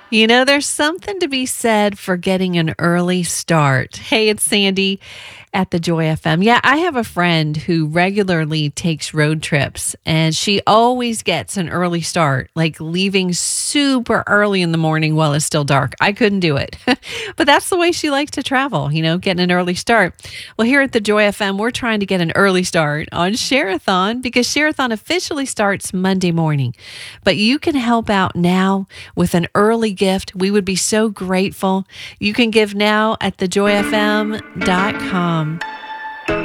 There's something to be said for getting an early start. Hey, it's Sandy at the Joy FM. Yeah, I have a friend who regularly takes road trips, and she always gets an early start, like leaving super early in the morning while it's still dark. I couldn't do it. But that's the way she likes to travel, getting an early start. Well, here at the Joy FM, we're trying to get an early start on Share-a-thon because Share-a-thon officially starts Monday morning. But you can help out now with an early gift. We would be so grateful. You can give now at thejoyfm.com.